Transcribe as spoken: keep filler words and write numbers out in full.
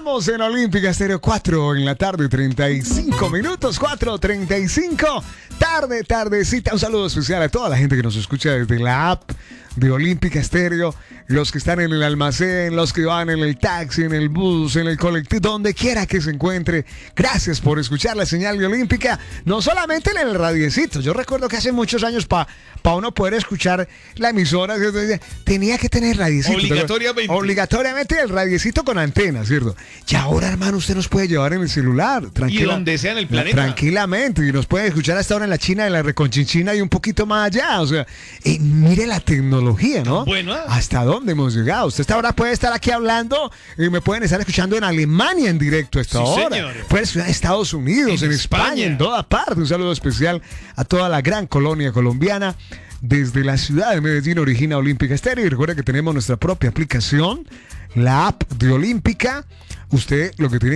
Estamos en Olímpica Estéreo, cuatro en la tarde, treinta y cinco minutos, cuatro treinta y cinco, tarde, tardecita. Un saludo especial a toda la gente que nos escucha desde la app de Olímpica Estéreo, los que están en el almacén, los que van en el taxi, en el bus, en el colectivo, donde quiera que se encuentre. Gracias por escuchar la señal de Olímpica, no solamente en el radiecito. Yo recuerdo que hace muchos años para pa uno poder escuchar la emisora, ¿cierto? Tenía que tener radiecito. Obligatoriamente. Obligatoriamente el radiecito con antena, ¿cierto? Y ahora, hermano, usted nos puede llevar en el celular. Y donde sea en el planeta. Tranquilamente. Y nos puede escuchar hasta ahora en la China, en la Reconchinchina y un poquito más allá. O sea, eh, mire la tecnología, ¿no? Bueno. ¿Hasta dónde hemos llegado? Usted hasta ahora puede estar aquí hablando y me pueden estar escuchando en Alemania en directo a esta Sí, hora. señor. Puede escuchar en Estados Unidos, en, En España. España, en toda parte. Un saludo especial a toda la gran colonia colombiana. Desde la ciudad de Medellín origina Olímpica Estéreo. Y recuerda que tenemos nuestra propia aplicación, la app de Olímpica. Usted lo que tiene